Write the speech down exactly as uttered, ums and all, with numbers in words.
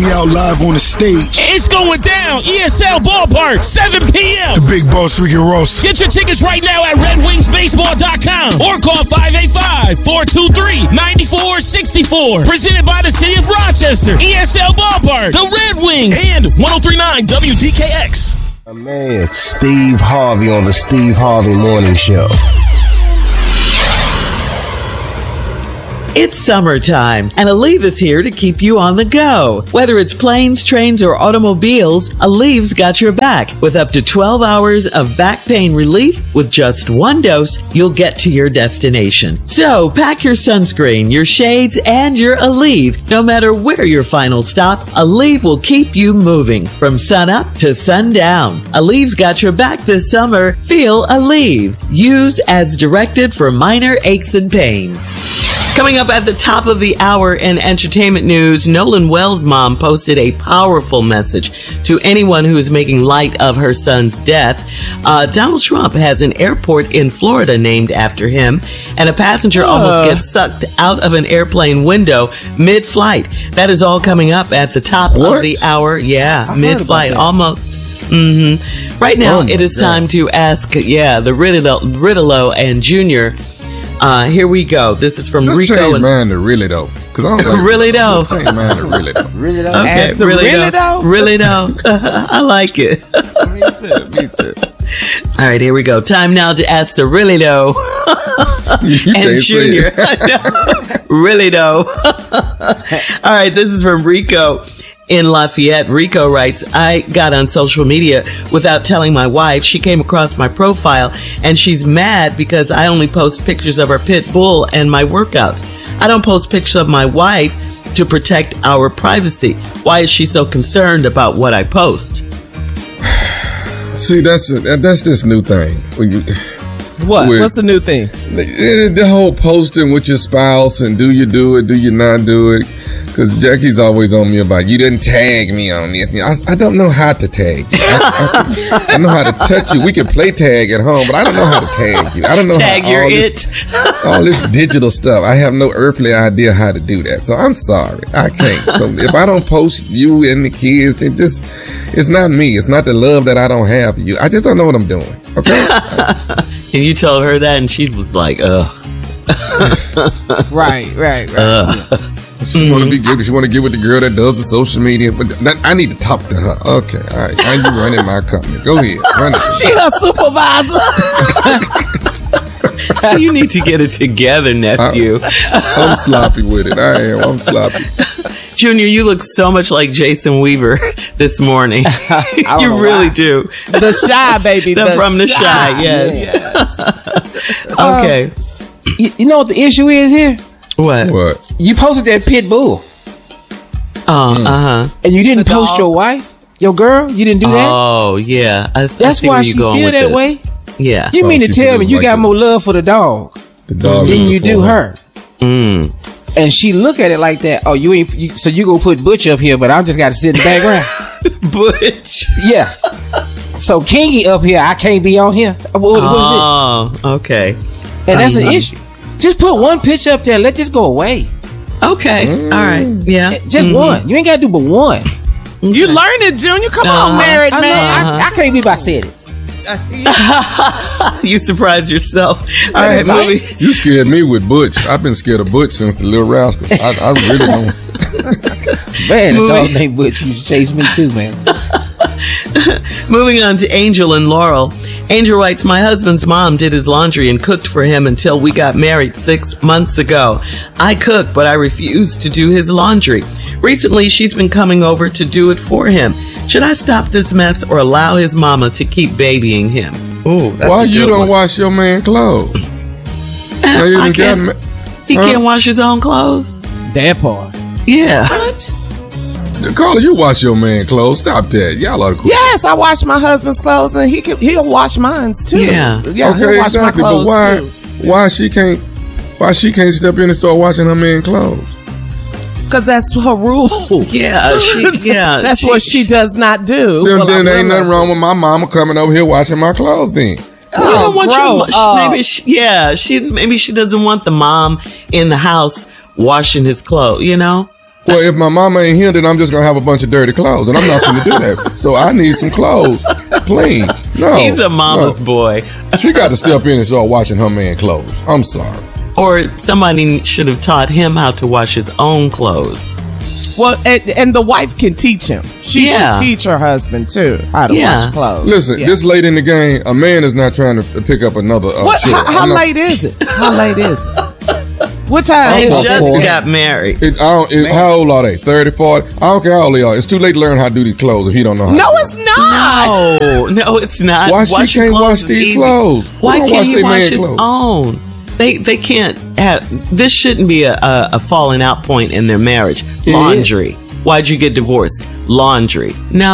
me out live on the stage. It's going down. E S L Ballpark, seven p.m. The Big Boss Ricky Ross. Get your tickets right now at red wings baseball dot com or call five eight five, four two three, nine four six four. Presented by the City of Rochester, E S L Ballpark, the Red Wings, and one oh three point nine W D K X. My man, Steve Harvey on the Steve Harvey Morning Show. It's summertime, and Aleve is here to keep you on the go. Whether it's planes, trains, or automobiles, Aleve's got your back. With up to twelve hours of back pain relief, with just one dose, you'll get to your destination. So pack your sunscreen, your shades, and your Aleve. No matter where your final stop, Aleve will keep you moving from sun up to sundown. Aleve's got your back this summer. Feel Aleve. Use as directed for minor aches and pains. Coming up at the top of the hour in entertainment news, Nolan Wells' mom posted a powerful message to anyone who is making light of her son's death. Uh, Donald Trump has an airport in Florida named after him, and a passenger uh. almost gets sucked out of an airplane window mid-flight. That is all coming up at the top what? of the hour. Yeah, I mid-flight, almost. Mm-hmm. Right now, oh it is God. time to ask, yeah, the Riddle, Riddle and Junior. Uh, here we go. This is from Just Rico. change and mine to really though, because I don't like really though. Just change mine to really though. Really though. Okay, Ask the really, really though. though. Really though. I like it. Me too. Me too. All right, here we go. Time now to ask the really though. You and can't say Junior. it. Really though. All right, this is from Rico. In Lafayette, Rico writes, I got on social media without telling my wife. She came across my profile and she's mad because I only post pictures of our pit bull and my workouts. I don't post pictures of my wife to protect our privacy. Why is she so concerned about what I post? See, that's a, that's this new thing. When you, What? with- What's the new thing? the, the whole posting with your spouse and do you do it, do you not do it? Because Jackie's always on me about, you didn't tag me on this. I, I don't know how to tag you. I, I, I know how to touch you. We can play tag at home, but I don't know how to tag you. I don't know Tag how your all it. this, all this digital stuff. I have no earthly idea how to do that. So I'm sorry. I can't. So if I don't post you and the kids, it just, it's not me. It's not the love that I don't have for you. I just don't know what I'm doing. Okay? And you told her that and she was like, ugh. Right, right, right. Ugh. She want to be good. She want to get with the girl that does the social media. But that, I need to talk to her. Okay, all right. Now you running my company. Go ahead, run it. She her supervisor. You need to get it together, nephew. I, I'm sloppy with it. I am. I'm sloppy. Junior, you look so much like Jason Weaver this morning. don't You know really why. do. The Shy, baby. The, The from the Shy, Shy, yes. Okay. You, you know what the issue is here? What? What? You posted that pit bull, Oh, uh huh. and you didn't The post dog. your wife, your girl. You didn't do that. Oh, yeah. I, I That's see why where she you're going feel with that this. way. Yeah. You So mean to she tell feels me you like got the- more love for the dog The dog than is you do for her? Mm. And she look at it like that. Oh, you ain't. You, so you gonna put Butch up here, but I just got to sit in the background. Butch. Yeah. So Kingy up here, I can't be on here. What, what is Oh, okay. it? And that's an Um, issue. Just put one picture up there. Let this go away. Okay. Mm. All right. Yeah. Just Mhm. one. You ain't got to do but one. You learned it, Junior. Come Uh-huh. on, married I know. man. I, I can't believe I said it. You surprised yourself. All right, Right? moving. You scared me with Butch. I've been scared of Butch since the Little Rascal. I, I really don't. Man, the Movie. dog named Butch used to chase me too, man. Moving on to Angel and Laurel. Angel writes, my husband's mom did his laundry and cooked for him until we got married six months ago. I cook, but I refuse to do his laundry. Recently, she's been coming over to do it for him. Should I stop this mess or allow his mama to keep babying him? Ooh, that's Why a you good don't one. wash your man clothes? Now you I done can't, got he Huh? can't wash his own clothes? That part. Yeah. ma- Carla, you wash your man clothes. Stop that. Y'all ought to quit. Yes, I wash my husband's clothes, and he can, he'll wash mine too. Yeah. yeah, he'll Okay, wash exactly. my clothes But why? too. Why she can't? Why she can't step in and start washing her man clothes? Because that's her rule. Yeah, she, yeah. That's what she does not do. Then, Well, then I ain't will nothing not wrong with my mama coming over here washing my clothes. Then You don't want grow your, up. maybe she, yeah, she maybe she doesn't want the mom in the house washing his clothes, you know? Well, if my mama ain't here, then I'm just gonna have a bunch of dirty clothes, and I'm not gonna do that. So I need some clothes clean. No, He's a mama's no. boy. She got to step in and start washing her man clothes. I'm sorry. Or somebody should have taught him how to wash his own clothes. Well, and, and the wife can teach him. She Yeah. should teach her husband too how to Yeah. wash clothes. Listen, Yeah. this late in the game, a man is not trying to pick up another uh, What? chore. How, how I'm not- late is it? How late is it? What time They is Oh, it? just boy. got married. It, I don't, it, how old are they? thirty, forty? I don't care how old they are. It's too late to learn how to do these clothes if you don't know how. No, to it's not. No, no, it's not. Why she Washing can't clothes wash is these easy. clothes? Why Who don't can't wash he they wash man his clothes? own? They they can't have. This shouldn't be a, a, a falling out point in their marriage. It is. Laundry. Why'd you get divorced? Laundry. No.